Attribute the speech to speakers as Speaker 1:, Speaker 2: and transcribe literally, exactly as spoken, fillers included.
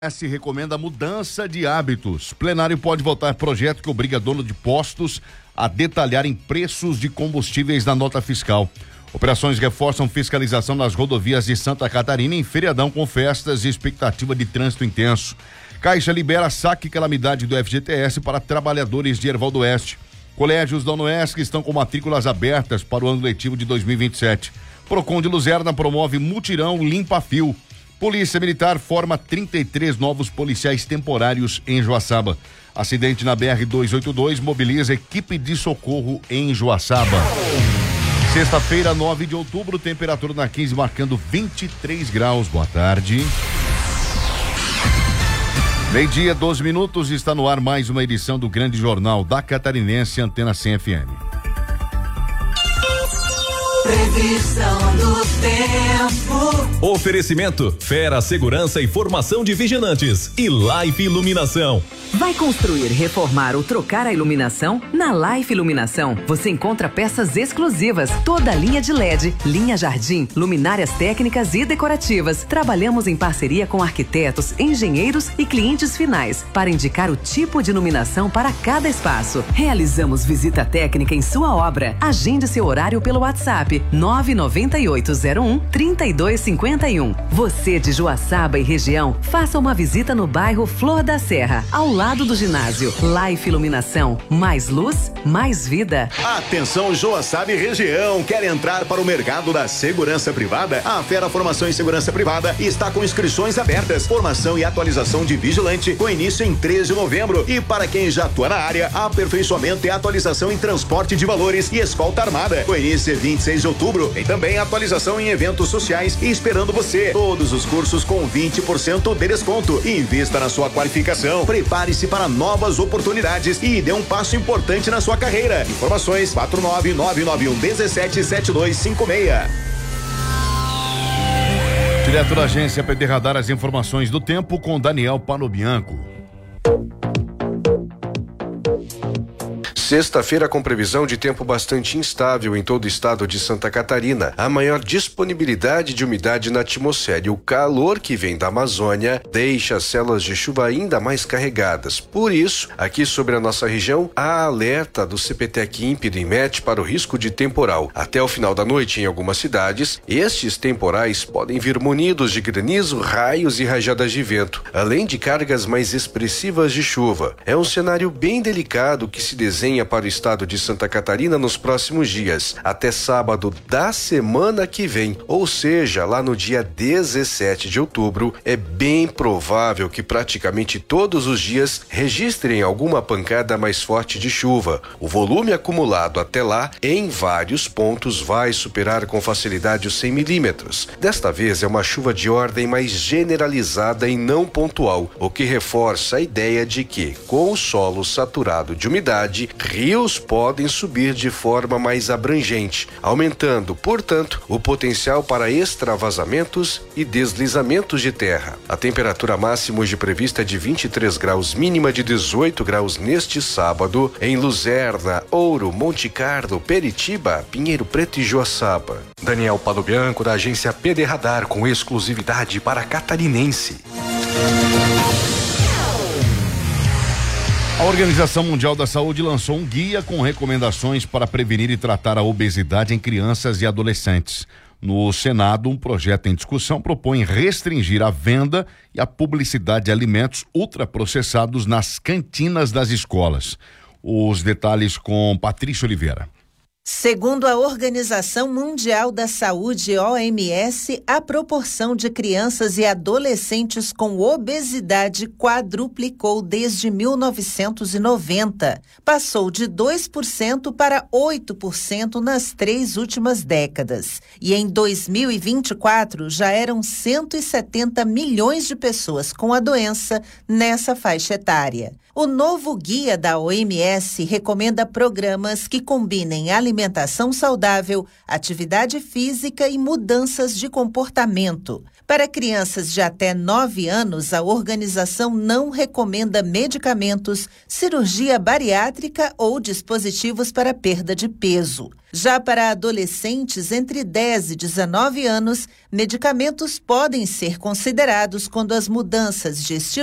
Speaker 1: Se recomenda mudança de hábitos. Plenário pode votar projeto que obriga dono de postos a detalharem preços de combustíveis na nota fiscal. Operações reforçam fiscalização nas rodovias de Santa Catarina em feriadão com festas e expectativa de trânsito intenso. Caixa libera saque calamidade do F G T S para trabalhadores de Erval do Oeste. Colégios da UNOESC estão com matrículas abertas para o ano letivo de dois mil e vinte e sete. Procon de Luzerna promove mutirão Limpa Fio. Polícia Militar forma trinta e três novos policiais temporários em Joaçaba. Acidente na B R duzentos e oitenta e dois mobiliza equipe de socorro em Joaçaba. Sexta-feira, nove de outubro, temperatura na quinze marcando vinte e três graus. Boa tarde. Meio-dia, doze minutos, está no ar mais uma edição do Grande Jornal da Catarinense, Antena cem F M.
Speaker 2: Previsão do tempo.
Speaker 3: Oferecimento: Fera Segurança e Formação de Vigilantes e Life Iluminação.
Speaker 4: Vai construir, reformar ou trocar a iluminação? Na Life Iluminação, você encontra peças exclusivas, toda a linha de L E D, linha jardim, luminárias técnicas e decorativas. Trabalhamos em parceria com arquitetos, engenheiros e clientes finais para indicar o tipo de iluminação para cada espaço. Realizamos visita técnica em sua obra. Agende seu horário pelo WhatsApp nove nove oito zero um, três dois cinco um. Você de Joaçaba e região, faça uma visita no bairro Flor da Serra, ao lado do ginásio. Life Iluminação, mais luz, mais vida.
Speaker 5: Atenção Joaçaba e região, quer entrar para o mercado da segurança privada? A Fera Formação em Segurança Privada está com inscrições abertas. Formação e atualização de vigilante com início em três de novembro. E para quem já atua na área, aperfeiçoamento e atualização em transporte de valores e escolta armada com início em vinte e seis de outubro. Tem também atualização em eventos sociais e esperando você. Todos os cursos com vinte por cento de desconto. Invista na sua qualificação. Prepare-se para novas oportunidades e dê um passo importante na sua carreira. Informações quatro nove nove nove um um sete sete dois cinco seis.
Speaker 1: Direto da agência P T Radar, as informações do tempo com Daniel Panobianco.
Speaker 6: Sexta-feira com previsão de tempo bastante instável em todo o estado de Santa Catarina. A maior disponibilidade de umidade na atmosfera e o calor que vem da Amazônia deixa as células de chuva ainda mais carregadas. Por isso, aqui sobre a nossa região, há alerta do C P T E C e do INMET para o risco de temporal. Até o final da noite, em algumas cidades, estes temporais podem vir munidos de granizo, raios e rajadas de vento, além de cargas mais expressivas de chuva. É um cenário bem delicado que se desenha para o estado de Santa Catarina nos próximos dias, até sábado da semana que vem, ou seja, lá no dia dezessete de outubro, é bem provável que praticamente todos os dias registrem alguma pancada mais forte de chuva. O volume acumulado até lá, em vários pontos, vai superar com facilidade os cem milímetros. Desta vez é uma chuva de ordem mais generalizada e não pontual, o que reforça a ideia de que, com o solo saturado de umidade, rios podem subir de forma mais abrangente, aumentando, portanto, o potencial para extravasamentos e deslizamentos de terra. A temperatura máxima hoje prevista é de vinte e três graus, mínima de dezoito graus neste sábado, em Luzerna, Ouro, Monte Carlo, Peritiba, Pinheiro Preto e Joaçaba. Daniel Panobianco, da agência P D Radar, com exclusividade para Catarinense.
Speaker 1: A Organização Mundial da Saúde lançou um guia com recomendações para prevenir e tratar a obesidade em crianças e adolescentes. No Senado, um projeto em discussão propõe restringir a venda e a publicidade de alimentos ultraprocessados nas cantinas das escolas. Os detalhes com Patrícia Oliveira.
Speaker 7: Segundo a Organização Mundial da Saúde, O M S, a proporção de crianças e adolescentes com obesidade quadruplicou desde mil novecentos e noventa. Passou de dois por cento para oito por cento nas três últimas décadas. E em dois mil e vinte e quatro já eram cento e setenta milhões de pessoas com a doença nessa faixa etária. O novo guia da O M S recomenda programas que combinem alimentação alimentação saudável, atividade física e mudanças de comportamento. Para crianças de até nove anos, a organização não recomenda medicamentos, cirurgia bariátrica ou dispositivos para perda de peso. Já para adolescentes entre dez e dezenove anos, medicamentos podem ser considerados quando as mudanças de estilo